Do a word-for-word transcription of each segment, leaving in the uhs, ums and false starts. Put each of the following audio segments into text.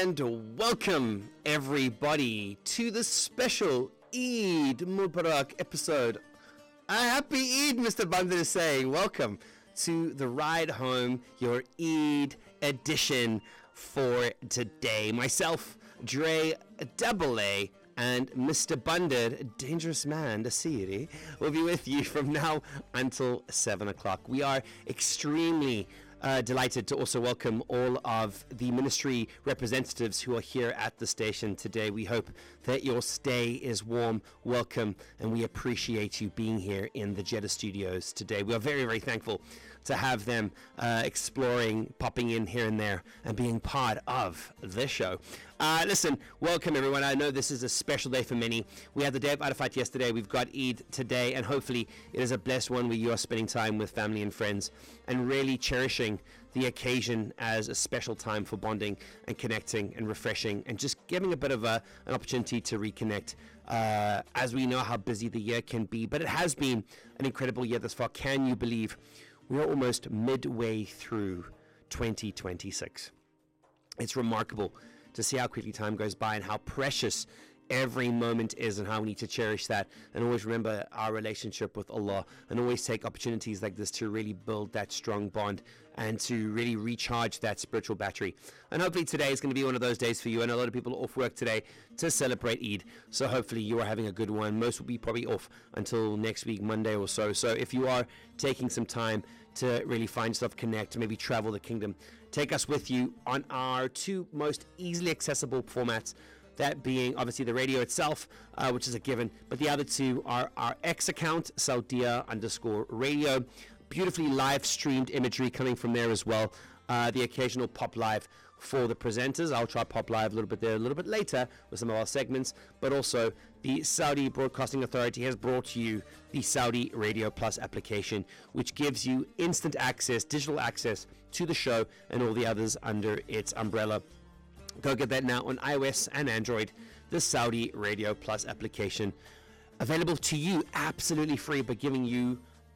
And welcome everybody to the special Eid Mubarak episode. A happy Eid, Mister Bandar is saying. Welcome to the ride home, your Eid edition for today. Myself, Dre Double A, and Mister Bandar, dangerous man, Asiri, will be with you from now until seven o'clock. We are extremely Uh, delighted to also welcome all of the ministry representatives who are here at the station today. We hope that your stay is warm, welcome, and we appreciate you being here in the Jeddah studios today. We are very, very thankful to have them uh, exploring, popping in here and there, and being part of the show. Uh, listen, welcome everyone. I know this is a special day for many. We had the day of Arafat yesterday. We've got Eid today, and hopefully it is a blessed one where you are spending time with family and friends and really cherishing the occasion as a special time for bonding and connecting and refreshing and just giving a bit of a, an opportunity to reconnect uh, as we know how busy the year can be. But it has been an incredible year thus far. Can you believe we are almost midway through twenty twenty-six? It's remarkable to see how quickly time goes by and how precious every moment is, and how we need to cherish that and always remember our relationship with Allah, and always take opportunities like this to really build that strong bond and to really recharge that spiritual battery. And hopefully today is going to be one of those days for you. And a lot of people are off work today to celebrate Eid, so hopefully you are having a good one. Most will be probably off until next week, Monday or so. So if you are taking some time to really find yourself, connect, maybe travel the kingdom, take us with you on our two most easily accessible formats. That being obviously the radio itself, uh, which is a given, but the other two are our X account, Saudia underscore radio. Beautifully live streamed imagery coming from there as well. Uh, the occasional pop live for the presenters. I'll try pop live a little bit there a little bit later with some of our segments, but also the Saudi Broadcasting Authority has brought to you the Saudi Radio Plus application, which gives you instant access, digital access to the show and all the others under its umbrella. Go get that now on iOS and Android, the Saudi Radio Plus application. Available to you absolutely free, but giving you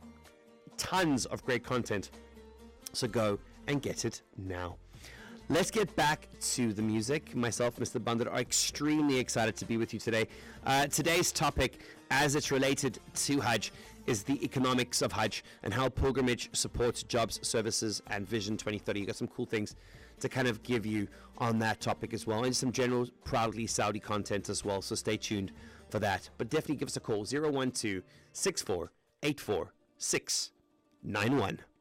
tons of great content. So go and get it now. Let's get back to the music. Myself, Mister Bandar, are extremely excited to be with you today. Uh, today's topic, as it's related to Hajj, is the economics of Hajj and how pilgrimage supports jobs, services, and Vision twenty thirty. You got some cool things to kind of give you on that topic as well, and some general proudly Saudi content as well, so stay tuned for that. But definitely give us a call, zero one two, six four eight four, six nine one.